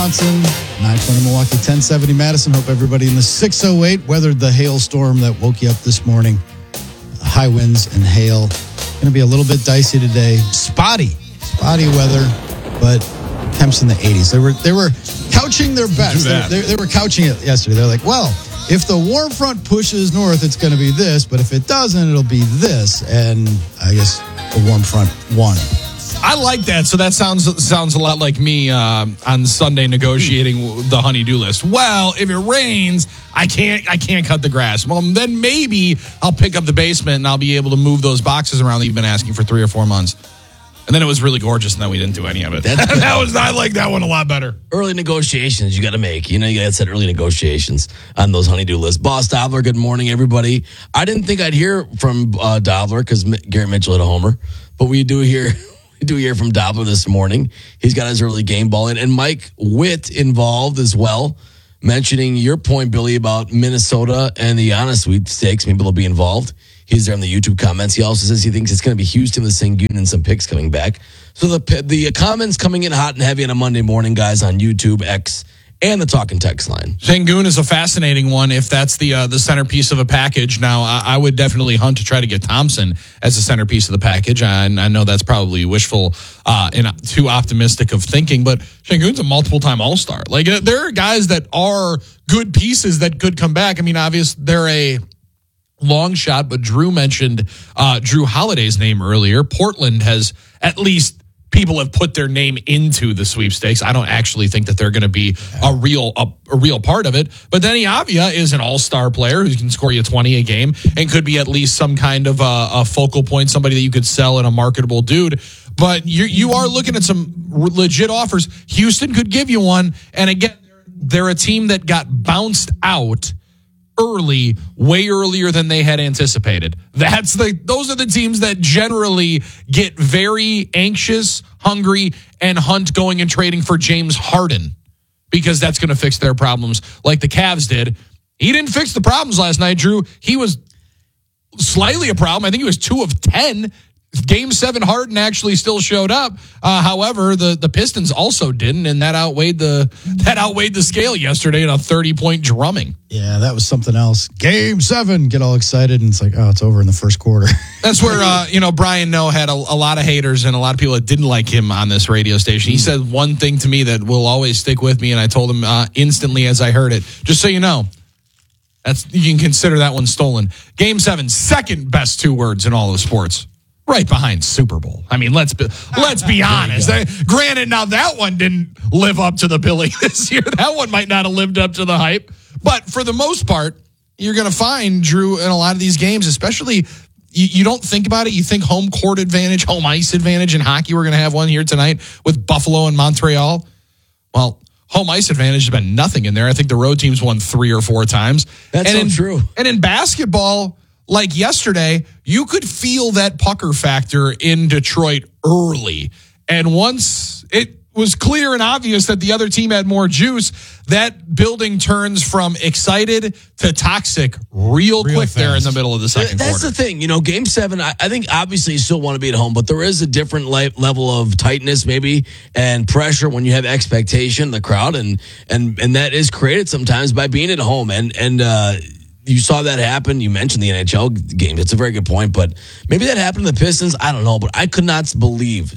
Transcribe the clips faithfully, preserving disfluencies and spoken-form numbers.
Johnson, nine twenty Milwaukee, ten seventy Madison. Hope everybody in the six oh eight weathered the hailstorm that woke you up this morning. High winds and hail. Going to be a little bit dicey today. Spotty, spotty weather, but temps in the eighties. They were they were couching their bets. They, they, they were couching it yesterday. They're like, well, if the warm front pushes north, it's going to be this, but if it doesn't, it'll be this. And I guess the warm front won. I like that. So that sounds sounds a lot like me uh, on Sunday negotiating the honey-do list. Well, if it rains, I can't I can't cut the grass. Well, then maybe I'll pick up the basement and I'll be able to move those boxes around that you've been asking for three or four months. And then it was really gorgeous, and then we didn't do any of it. That's that was I like that one a lot better. Early negotiations you got to make. You know, you got to set early negotiations on those honey-do lists. Boss Dobler, good morning, everybody. I didn't think I'd hear from uh, Dobler because Garrett Mitchell hit a homer, but we do hear we do hear from Dobler this morning. He's got his early game ball in, and Mike Witt involved as well, mentioning your point, Billy, about Minnesota and the Giannis sweepstakes. Maybe they'll be involved. He's there in the YouTube comments. He also says he thinks it's going to be Houston, the Sengun, and some picks coming back. So the the comments coming in hot and heavy on a Monday morning, guys, on YouTube, X, and the Talking Text line. Sengun is a fascinating one if that's the uh, the centerpiece of a package. Now, I, I would definitely hunt to try to get Thompson as a centerpiece of the package. I, I know that's probably wishful uh, and too optimistic of thinking, but Sengun's a multiple-time All-Star. Like, uh, there are guys that are good pieces that could come back. I mean, obviously, they're a long shot, but Drew mentioned uh, Drew Holiday's name earlier. Portland has, at least people have put their name into the sweepstakes. I don't actually think that they're going to be a real a, a real part of it. But Denny Avdia is an all-star player who can score you twenty a game and could be at least some kind of a, a focal point, somebody that you could sell and a marketable dude. But you you are looking at some legit offers. Houston could give you one. And again, they're a team that got bounced out early, way earlier than they had anticipated. That's the those are the teams that generally get very anxious, hungry, and hunt going and trading for James Harden because that's going to fix their problems like the Cavs did. He didn't fix the problems last night, Drew. He was slightly a problem. I think he was two of ten. Game seven, Harden actually still showed up. Uh, however, the, the Pistons also didn't, and that outweighed the that outweighed the scale yesterday in a thirty-point drumming. Yeah, that was something else. Game seven, get all excited, and it's like, oh, it's over in the first quarter. That's where, uh, you know, Brian Noe had a, a lot of haters and a lot of people that didn't like him on this radio station. He said one thing to me that will always stick with me, and I told him uh, instantly as I heard it, just so you know, that's you can consider that one stolen. Game seven, second best two words in all of sports. Right behind Super Bowl. I mean, let's be, let's be honest. I, granted, now that one didn't live up to the billing this year. That one might not have lived up to the hype. But for the most part, you're going to find, Drew, in a lot of these games, especially, you, you don't think about it. You think home court advantage, home ice advantage in hockey. We're going to have one here tonight with Buffalo and Montreal. Well, home ice advantage has been nothing in there. I think the road teams won three or four times. That's and so in, true. And in basketball, like yesterday, you could feel that pucker factor in Detroit early. And once it was clear and obvious that the other team had more juice, that building turns from excited to toxic real, real quick fast. There in the middle of the second That's quarter. That's the thing. You know, game seven, I, I think obviously you still want to be at home, but there is a different li- level of tightness maybe and pressure when you have expectation, the crowd, and and and that is created sometimes by being at home. And, and, uh, you saw that happen. You mentioned the N H L game. It's a very good point, but maybe that happened to the Pistons. I don't know, but I could not believe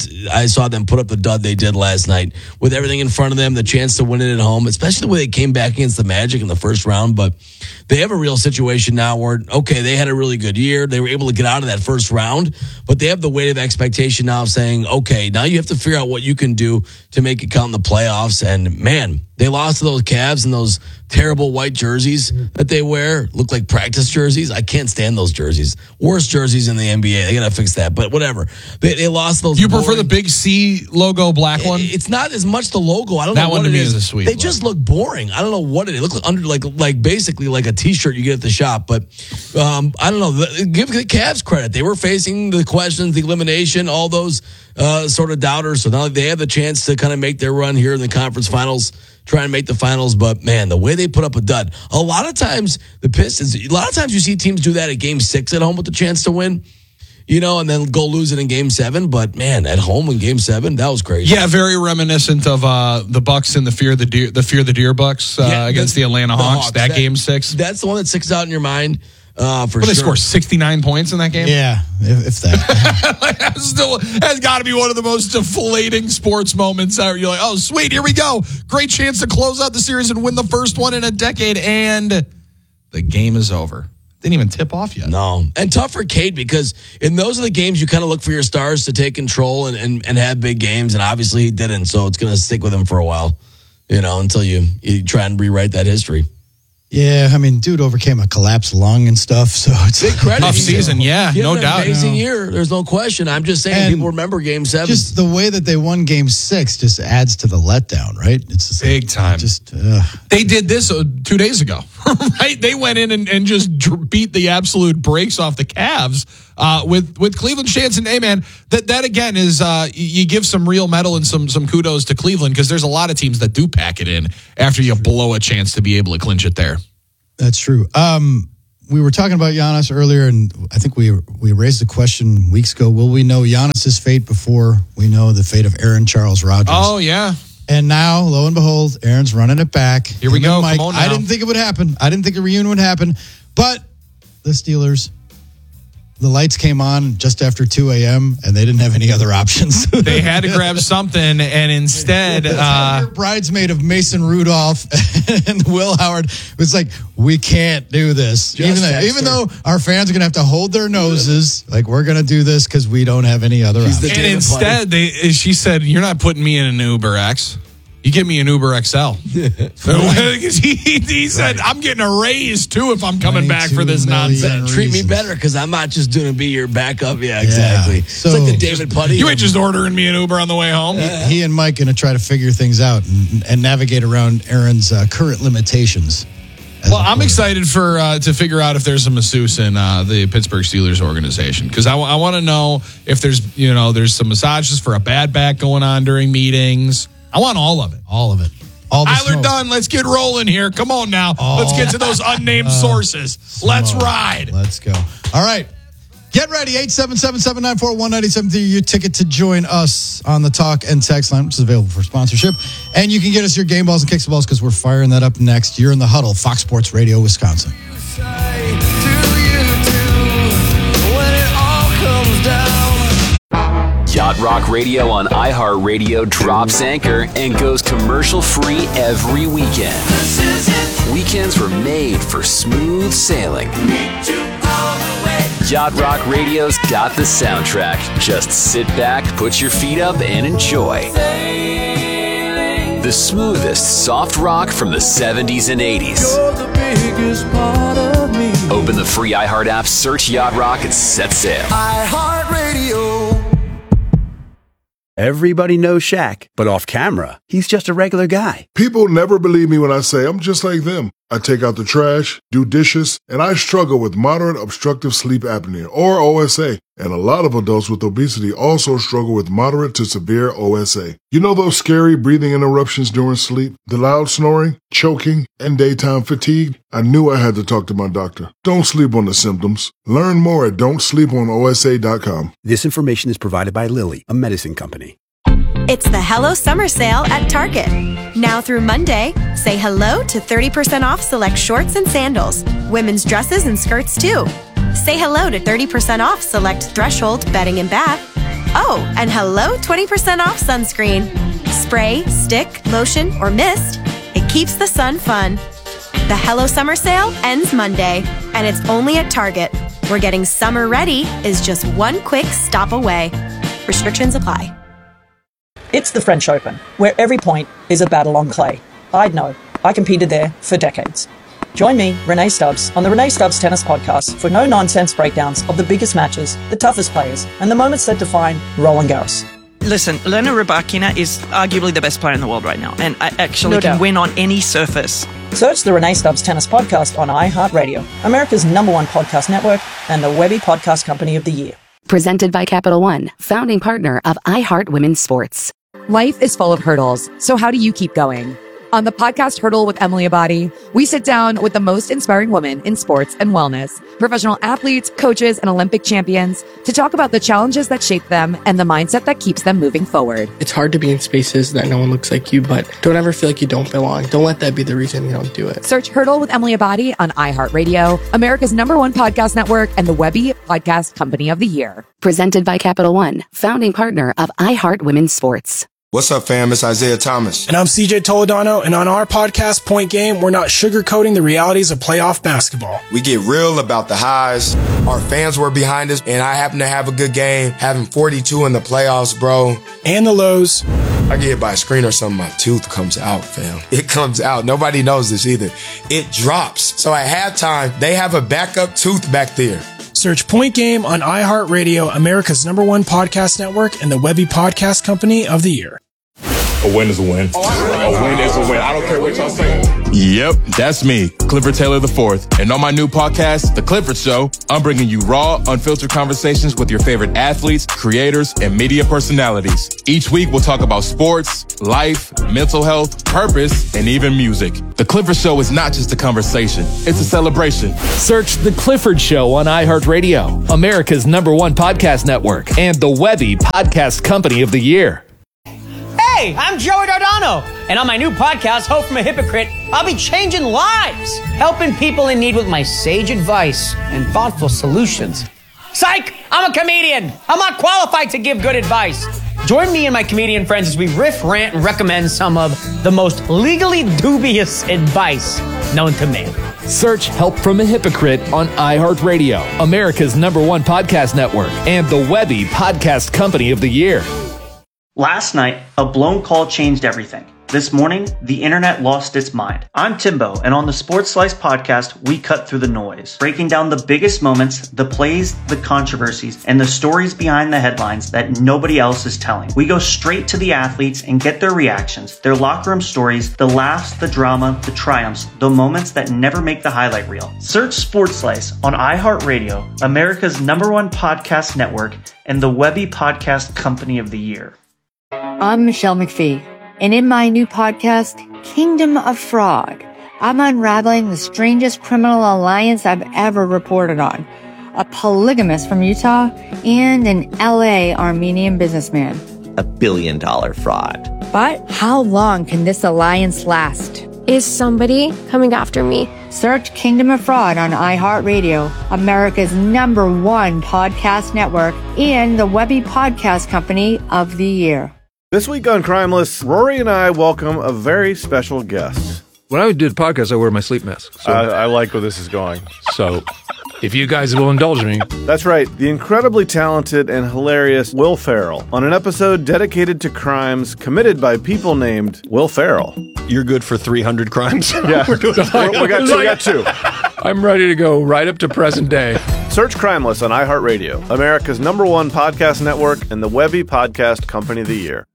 I saw them put up the dud they did last night with everything in front of them, the chance to win it at home, especially the way they came back against the Magic in the first round. But they have a real situation now where, okay, they had a really good year. They were able to get out of that first round, but they have the weight of expectation now of saying, okay, now you have to figure out what you can do to make it count in the playoffs. And man, they lost to those Cavs and those terrible white jerseys that they wear. Look like practice jerseys. I can't stand those jerseys. Worst jerseys in the N B A. They got to fix that. But whatever. They, they lost those. You boring, prefer the big C logo black one? It's not as much the logo. I don't that know what what to it me is. is a sweet they look. just look boring. I don't know what it is. It looks like under like like basically like a T-shirt you get at the shop. But um, I don't know. Give the Cavs credit. They were facing the questions, the elimination, all those uh, sort of doubters. So now they have the chance to kind of make their run here in the conference finals. Try and make the finals, but man, the way they put up a dud. A lot of times, the Pistons, a lot of times you see teams do that at game six at home with the chance to win. you know, and then go lose it in game seven. But man, at home in game seven, that was crazy. Yeah, very reminiscent of uh, the Bucks and the Fear the Deer, the Fear the Deer Bucks uh, Yeah, against the Atlanta the Hawks. Hawks. That, That- game six. That's the one that sticks out in your mind uh, for Well, they sure. scored sixty-nine points in that game. Yeah, if, if that. That's still has got to be one of the most deflating sports moments ever. You're like, oh, sweet, here we go. Great chance to close out the series and win the first one in a decade. And the game is over. Didn't even tip off yet. No. And tough for Cade because in those are the games you kind of look for your stars to take control and, and, and have big games. And obviously he didn't. So it's going to stick with him for a while, you know, until you, you try and rewrite that history. Yeah, I mean, dude overcame a collapsed lung and stuff, so it's Big credit. Tough season, yeah, He had no an doubt. Amazing No. year. There's no question. I'm just saying And people remember game seven. just the way that they won Game Six just adds to the letdown, right? It's just Big time. Just uh, They did this uh, two days ago, right? They went in and, and just dr- beat the absolute brakes off the Cavs uh, with with Cleveland's chance. And hey, man, that that again is uh, you give some real metal and some some kudos to Cleveland because there's a lot of teams that do pack it in after you blow a chance to be able to clinch it there. That's true. Um, we were talking about Giannis earlier, and I think we we raised the question weeks ago: will we know Giannis's fate before we know the fate of Aaron Charles Rodgers? Oh yeah. And now, lo and behold, Aaron's running it back. Here we Him go. and Mike, Come on I now. didn't think it would happen. I didn't think a reunion would happen. But the Steelers, the lights came on just after two a.m., and they didn't have any other options. They had to grab something, and instead, uh, Your bridesmaid of Mason Rudolph and Will Howard was like, we can't do this. Just Even though, text even her. though our fans are going to have to hold their noses, like, we're going to do this because we don't have any other He's the option. and David instead, they she said, "You're not putting me in an Uber X. You give me an Uber X L." he, he said, "I'm getting a raise too if I'm coming back for this twenty-two million nonsense." treat me reasons. better because I'm not just going to be your backup. Yeah, exactly. So- it's like the David Putty. You ain't just ordering me an Uber on the way home. He and Mike going to try to figure things out and, and navigate around Aaron's uh, current limitations. as Well, a I'm player. excited for uh, to figure out if there's a masseuse in uh, the Pittsburgh Steelers organization because I, w- I want to know if there's you know there's some massages for a bad back going on during meetings. I want all of it. All of it. All the Tyler smoke. Dunn, let's get rolling here. Come on now. Let's get to those unnamed sources. Let's Smoke. ride. Let's go. All right. Get ready. eight seven seven, seven nine four, one nine seven three. Your ticket to join us on the talk and text line, which is available for sponsorship. And you can get us your game balls and kicks the balls because we're firing that up next. You're in the huddle, Fox Sports Radio, Wisconsin. Yacht Rock Radio on iHeartRadio drops anchor and goes commercial free every weekend. Weekends were made for smooth sailing. Yacht Rock Radio's got the soundtrack. Just sit back, put your feet up, and enjoy. The smoothest soft rock from the seventies and eighties. Open the free iHeart app, search Yacht Rock, and set sail. Everybody knows Shaq, but off camera, he's just a regular guy. People never believe me when I say I'm just like them. I take out the trash, do dishes, and I struggle with moderate obstructive sleep apnea, or O S A. And a lot of adults with obesity also struggle with moderate to severe O S A. You know those scary breathing interruptions during sleep, the loud snoring, choking, and daytime fatigue? I knew I had to talk to my doctor. Don't sleep on the symptoms. Learn more at don't sleep on O S A dot com. This information is provided by Lilly, a medicine company. It's the Hello Summer Sale at Target. Now through Monday, say hello to thirty percent off select shorts and sandals, women's dresses and skirts too. Say hello to thirty percent off select Threshold bedding and bath. Oh, and hello twenty percent off sunscreen. Spray, stick, lotion, or mist. It keeps the sun fun. The Hello Summer Sale ends Monday, and it's only at Target, where getting summer ready is just one quick stop away. Restrictions apply. It's the French Open, where every point is a battle on clay. I'd know. I competed there for decades. Join me, Renee Stubbs, on the Renee Stubbs Tennis Podcast for no-nonsense breakdowns of the biggest matches, the toughest players, and the moments that define Roland Garros. Listen, Elena Rybakina is arguably the best player in the world right now, and I actually No can doubt. win on any surface. Search the Renee Stubbs Tennis Podcast on iHeartRadio, America's number one podcast network, and the Webby Podcast Company of the Year. Presented by Capital One, founding partner of iHeart Women's Sports. Life is full of hurdles, so how do you keep going? On the podcast Hurdle with Emily Abadi, we sit down with the most inspiring women in sports and wellness, professional athletes, coaches, and Olympic champions to talk about the challenges that shape them and the mindset that keeps them moving forward. It's hard to be in spaces that no one looks like you, but don't ever feel like you don't belong. Don't let that be the reason you don't do it. Search Hurdle with Emily Abadi on iHeartRadio, America's number one podcast network, and the Webby Podcast Company of the Year. Presented by Capital One, founding partner of iHeart Women's Sports. What's up, fam? It's Isaiah Thomas. And I'm C J Toledano, and on our podcast, Point Game, we're not sugarcoating the realities of playoff basketball. We get real about the highs. Our fans were behind us, and I happen to have a good game, having forty-two in the playoffs, bro. And the lows. I get hit by a screen or something, my tooth comes out, fam. It comes out. Nobody knows this either. It drops. So at halftime, they have a backup tooth back there. Search Point Game on iHeartRadio, America's number one podcast network, and the Webby Podcast Company of the Year. A win is a win. A win is a win. I don't care what y'all say. Yep, that's me, Clifford Taylor the fourth. And on my new podcast, The Clifford Show, I'm bringing you raw, unfiltered conversations with your favorite athletes, creators, and media personalities. Each week, we'll talk about sports, life, mental health, purpose, and even music. The Clifford Show is not just a conversation, it's a celebration. Search The Clifford Show on iHeartRadio, America's number one podcast network, and the Webby Podcast Company of the Year. Hey, I'm Joey Dardano, and on my new podcast, Hope from a Hypocrite, I'll be changing lives, helping people in need with my sage advice and thoughtful solutions. Psych! I'm a comedian. I'm not qualified to give good advice. Join me and my comedian friends as we riff, rant, and recommend some of the most legally dubious advice known to man. Search Help from a Hypocrite on iHeartRadio, America's number one podcast network, and the Webby Podcast Company of the Year. Last night, a blown call changed everything. This morning, the internet lost its mind. I'm Timbo, and on the Sports Slice podcast, we cut through the noise, breaking down the biggest moments, the plays, the controversies, and the stories behind the headlines that nobody else is telling. We go straight to the athletes and get their reactions, their locker room stories, the laughs, the drama, the triumphs, the moments that never make the highlight reel. Search Sports Slice on iHeartRadio, America's number one podcast network, and the Webby Podcast Company of the Year. I'm Michelle McPhee, and in my new podcast, Kingdom of Fraud, I'm unraveling the strangest criminal alliance I've ever reported on. A polygamist from Utah and an L A Armenian businessman. A billion dollar fraud. But how long can this alliance last? Is somebody coming after me? Search Kingdom of Fraud on iHeartRadio, America's number one podcast network, and the Webby Podcast Company of the Year. This week on Crimeless, Rory and I welcome a very special guest. When I do the podcast, I wear my sleep mask. So. I, I like where this is going. So, if you guys will indulge me. That's right, the incredibly talented and hilarious Will Ferrell on an episode dedicated to crimes committed by people named Will Ferrell. You're good for three hundred crimes? Yeah, we, got two, we got two. I'm ready to go right up to present day. Search Crimeless on iHeartRadio, America's number one podcast network, and the Webby Podcast Company of the Year.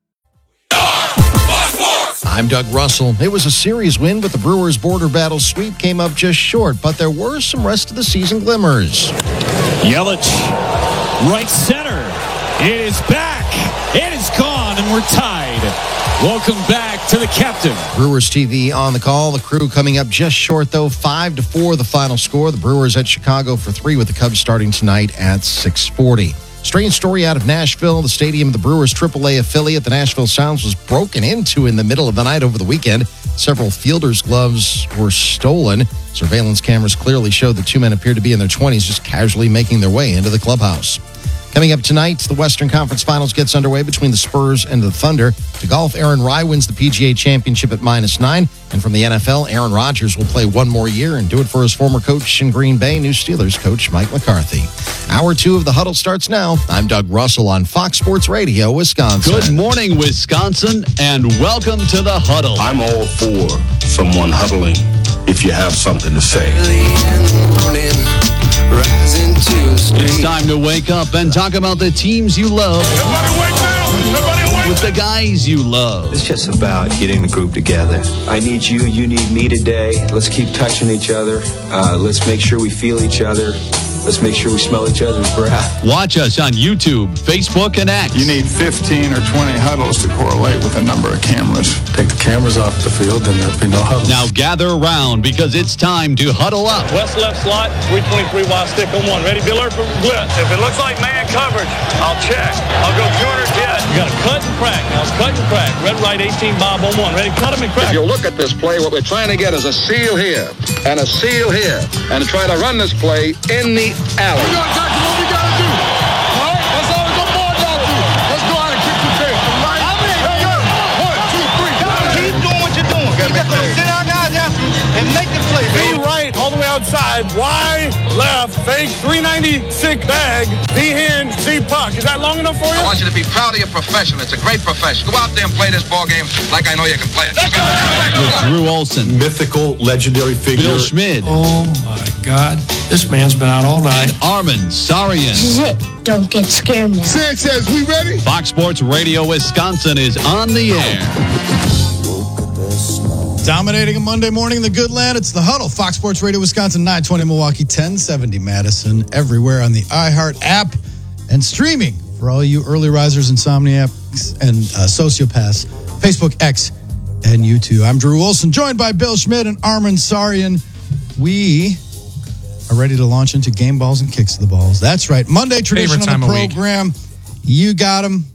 I'm Doug Russell. It was a series win, but the Brewers' border battle sweep came up just short, but there were some rest of the season glimmers. Yelich, right center. It is back. It is gone, and we're tied. Welcome back to the captain. Brewers T V on the call. The Crew coming up just short, though. Five to four, the final score. The Brewers at Chicago for three, with the Cubs starting tonight at six forty. Strange story out of Nashville. The stadium of the Brewers' triple A affiliate, the Nashville Sounds, was broken into in the middle of the night over the weekend. Several fielders' gloves were stolen. Surveillance cameras clearly showed the two men appeared to be in their twenties, just casually making their way into the clubhouse. Coming up tonight, the Western Conference Finals gets underway between the Spurs and the Thunder. To golf, Aaron Rai wins the P G A Championship at minus nine. And from the N F L, Aaron Rodgers will play one more year and do it for his former coach in Green Bay, new Steelers coach Mike McCarthy. Hour two of The Huddle starts now. I'm Doug Russell on Fox Sports Radio, Wisconsin. Good morning, Wisconsin, and welcome to The Huddle. I'm all for someone huddling if you have something to say. It's time to wake up and talk about the teams you love. Everybody wake up! Everybody wake up! With the guys you love. It's just about getting the group together. I need you, you need me today. Let's keep touching each other. Uh, let's make sure we feel each other. Let's make sure we smell each other's breath. Watch us on YouTube, Facebook, and X. You need fifteen or twenty huddles to correlate with a number of cameras. Take the cameras off the field, then there'll be no huddles. Now gather around because it's time to huddle up. West left slot, three twenty-three wide stick on one. Ready, be alert for blitz. If it looks like man coverage, I'll check. I'll go two hundred jet. You got to cut and crack. Now it's cut and crack. Red right eighteen Bob on one. Ready, cut him and crack. If you look at this play, what we're trying to get is a seal here and a seal here and try to run this play in the alley. We got exactly what we got to do. All right? That's all the ball down to. Let's go out and kick the tail. Right? How many? Hey, yo. One, two, three. Keep doing what you're doing. You got to sit our guys after and make the play. B right, all the way outside. Y left, fake, three ninety-six bag. B hand, C puck. Is that long enough for you? I want you to be proud of your profession. It's a great profession. Go out there and play this ball game like I know you can play it. With Drew Olson, mythical, legendary figure. Bill Schmid. Oh, my God. This man's been out all night. And Armin Sarian. This is it. Don't get scared now. Sanchez, we ready? Fox Sports Radio Wisconsin is on the air. Dominating a Monday morning in the good land, it's The Huddle. Fox Sports Radio Wisconsin, nine twenty Milwaukee, ten seventy Madison. Everywhere on the iHeart app and streaming for all you early risers, insomniacs, and uh, sociopaths. Facebook, X, and YouTube. I'm Drew Olson, joined by Bill Schmid and Armin Sarian. We are ready to launch into game balls and kicks to the balls. That's right. Monday tradition on the program. You got them.